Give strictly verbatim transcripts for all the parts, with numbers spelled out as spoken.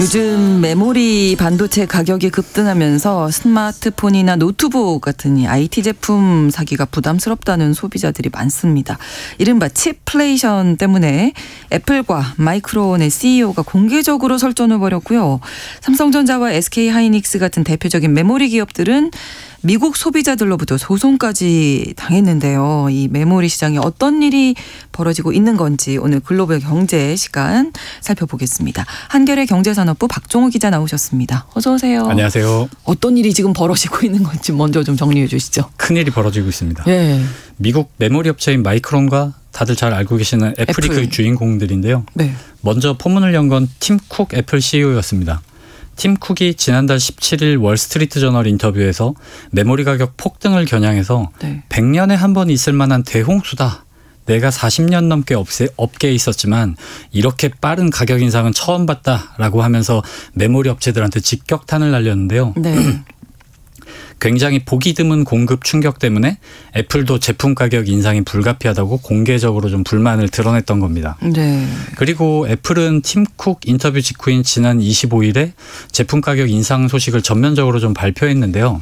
요즘 메모리 반도체 가격이 급등하면서 스마트폰이나 노트북 같은 이 아이티 제품 사기가 부담스럽다는 소비자들이 많습니다. 이른바 칩플레이션 때문에 애플과 마이크론의 씨이오가 공개적으로 설전을 벌였고요. 삼성전자와 에스케이하이닉스 같은 대표적인 메모리 기업들은 미국 소비자들로부터 소송까지 당했는데요. 이 메모리 시장에 어떤 일이 벌어지고 있는 건지 오늘 글로벌 경제 시간 살펴보겠습니다. 한겨레 경제산업부 박종우 기자 나오셨습니다. 어서 오세요. 안녕하세요. 어떤 일이 지금 벌어지고 있는 건지 먼저 좀 정리해 주시죠. 큰일이 벌어지고 있습니다. 예. 미국 메모리 업체인 마이크론과 다들 잘 알고 계시는 애플이 애플. 그 주인공들인데요. 네. 먼저 포문을 연 건 팀 쿡 애플 씨이오였습니다. 팀 쿡이 지난달 십칠일 월스트리트 저널 인터뷰에서 메모리 가격 폭등을 겨냥해서 네. 백 년에 한 번 있을 만한 대홍수다. 내가 사십 년 넘게 업세, 업계에 있었지만 이렇게 빠른 가격 인상은 처음 봤다라고 하면서 메모리 업체들한테 직격탄을 날렸는데요. 네. 굉장히 보기 드문 공급 충격 때문에 애플도 제품 가격 인상이 불가피하다고 공개적으로 좀 불만을 드러냈던 겁니다. 네. 그리고 애플은 팀 쿡 인터뷰 직후인 지난 이십오일에 제품 가격 인상 소식을 전면적으로 좀 발표했는데요.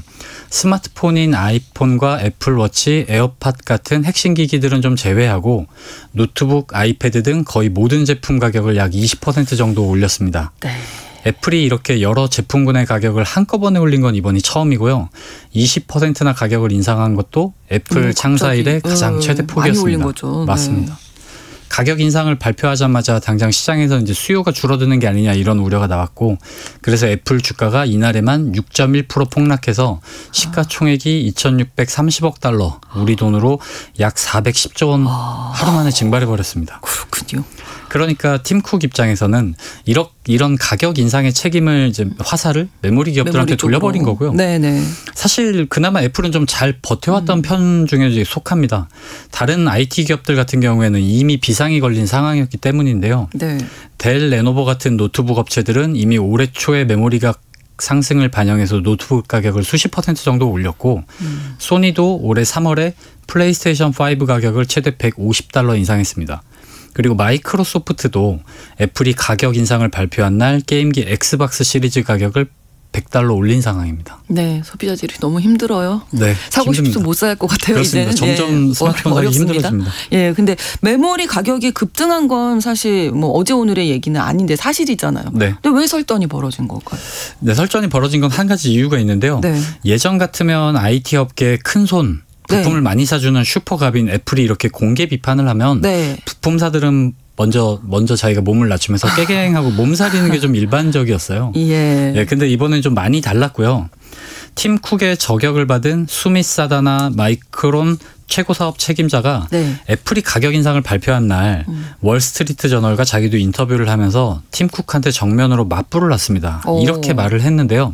스마트폰인 아이폰과 애플워치, 에어팟 같은 핵심 기기들은 좀 제외하고 노트북, 아이패드 등 거의 모든 제품 가격을 약 이십 퍼센트 정도 올렸습니다. 네. 애플이 이렇게 여러 제품군의 가격을 한꺼번에 올린 건 이번이 처음이고요. 이십 퍼센트나 가격을 인상한 것도 애플 음, 창사 이래 가장 음, 최대 많이 폭이었습니다. 올린 거죠. 맞습니다. 네. 가격 인상을 발표하자마자 당장 시장에서 이제 수요가 줄어드는 게 아니냐 이런 우려가 나왔고, 그래서 애플 주가가 이날에만 육 점 일 퍼센트 폭락해서 시가총액이 이천육백삼십억 달러, 우리 돈으로 약 사백십조 원 하루 만에 증발해 버렸습니다. 그렇군요. 그러니까 팀 쿡 입장에서는 이런 이런 가격 인상의 책임을 이제 화살을 메모리 기업들한테 메모리 돌려버린 쪽으로. 거고요. 네네. 사실 그나마 애플은 좀 잘 버텨왔던 음. 편 중에 속합니다. 다른 아이티 기업들 같은 경우에는 이미 비상이 걸린 상황이었기 때문인데요. 네. 델, 레노버 같은 노트북 업체들은 이미 올해 초에 메모리가 상승을 반영해서 노트북 가격을 수십 퍼센트 정도 올렸고, 음. 소니도 올해 삼월에 플레이스테이션 오 가격을 최대 백오십 달러 인상했습니다. 그리고 마이크로소프트도 애플이 가격 인상을 발표한 날 게임기 엑스박스 시리즈 가격을 백 달러 올린 상황입니다. 네, 소비자들이 너무 힘들어요. 네, 사고 힘듭니다. 싶어도 못 살 것 같아요. 그렇습니다. 이제는. 점점 예, 스마트폰 사기 어렵습니다. 힘들어집니다. 예, 근데 메모리 가격이 급등한 건 사실 뭐 어제 오늘의 얘기는 아닌데 사실이잖아요. 네. 근데 왜 설전이 벌어진 걸까요? 네, 설전이 벌어진 건 한 가지 이유가 있는데요. 네. 예전 같으면 아이티 업계의 큰 손, 부품을 네. 많이 사주는 슈퍼갑인 애플이 이렇게 공개 비판을 하면 네. 부품사들은 먼저 먼저 자기가 몸을 낮추면서 깨갱하고 몸살이는 게 좀 일반적이었어요. 예. 예, 근데 이번엔 좀 많이 달랐고요. 팀 쿡의 저격을 받은 수밋 사다나 마이크론 최고 사업 책임자가 네. 애플이 가격 인상을 발표한 날 음. 월스트리트 저널과 자기도 인터뷰를 하면서 팀 쿡한테 정면으로 맞불을 놨습니다. 오. 이렇게 말을 했는데요.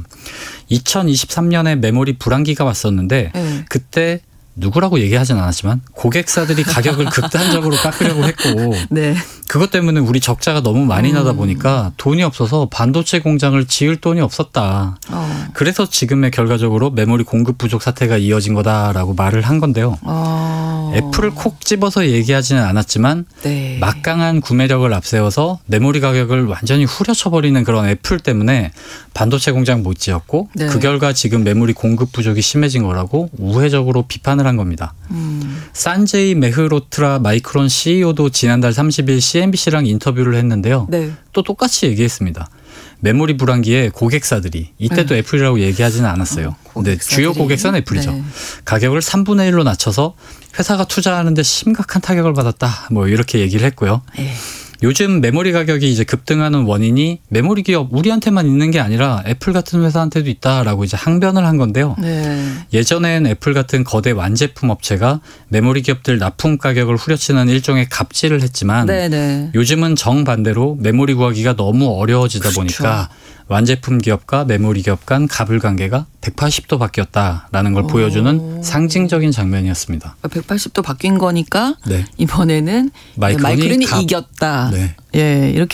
이천이십삼년에 메모리 불황기가 왔었는데 네. 그때 누구라고 얘기하진 않았지만 고객사들이 가격을 극단적으로 깎으려고 했고, 네. 그것 때문에 우리 적자가 너무 많이 나다 보니까 돈이 없어서 반도체 공장을 지을 돈이 없었다. 어. 그래서 지금의 결과적으로 메모리 공급 부족 사태가 이어진 거다라고 말을 한 건데요. 어. 애플을 콕 집어서 얘기하지는 않았지만 네. 막강한 구매력을 앞세워서 메모리 가격을 완전히 후려쳐버리는 그런 애플 때문에 반도체 공장 못 지었고, 네. 그 결과 지금 메모리 공급 부족이 심해진 거라고 우회적으로 비판을 한 겁니다. 음. 산제이 메흐로트라 마이크론 씨이오도 지난달 삼십일 씨엔비씨랑 인터뷰를 했는데요. 네. 또 똑같이 얘기했습니다. 메모리 불황기에 고객사들이, 이때도 네. 애플이라고 얘기하지는 않았어요. 어, 근데 주요 고객사는 애플이죠. 네. 가격을 삼분의 일로 낮춰서 회사가 투자하는데 심각한 타격을 받았다, 뭐 이렇게 얘기를 했고요. 예. 요즘 메모리 가격이 이제 급등하는 원인이 메모리 기업 우리한테만 있는 게 아니라 애플 같은 회사한테도 있다라고 이제 항변을 한 건데요. 네. 예전엔 애플 같은 거대 완제품 업체가 메모리 기업들 납품 가격을 후려치는 일종의 갑질을 했지만, 네네. 요즘은 정반대로 메모리 구하기가 너무 어려워지다 그렇죠. 보니까 완제품 기업과 메모리 기업 간 갑을 관계가 백팔십 도 바뀌었다라는 걸 오. 보여주는 상징적인 장면이었습니다. 백팔십 도 바뀐 거니까 네. 이번에는 마이크론이 마이크론이 갑. 이겼다. 네. 예, 이렇게